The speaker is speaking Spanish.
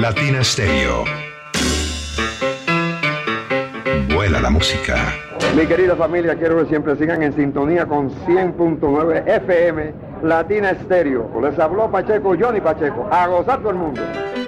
Latina Stereo. Vuela la música. Mi querida familia, quiero que siempre sigan en sintonía con 100.9 FM Latina Stereo. Les habló Pacheco, Johnny Pacheco. A gozar todo el mundo.